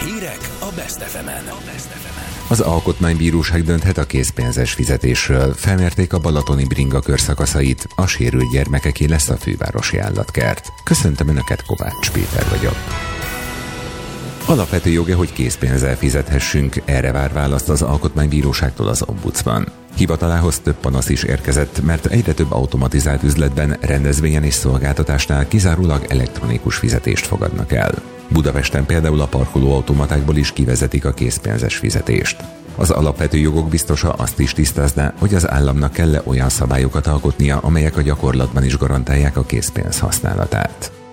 Hírek a Best FM-en. Az Alkotmánybíróság dönthet a készpénzes fizetésről. Felmérték a balatoni bringa körszakaszait, a sérült gyermekeké lesz a fővárosi állatkert. Köszöntöm Önöket, Kovács Péter vagyok. Alapvető joga, hogy készpénzzel fizethessünk, erre vár választ az Alkotmánybíróságtól az ombudsman. Hivatalához több panasz is érkezett, mert egyre több automatizált üzletben, rendezvényen és szolgáltatásnál kizárólag elektronikus fizetést fogadnak el. Budapesten például a parkolóautomatákból is kivezetik a készpénzes fizetést. Az alapvető jogok biztosa azt is tisztázná, hogy az államnak kell-e olyan szabályokat alkotnia, amelyek a gyakorlatban is garantálják a készpénz használatát.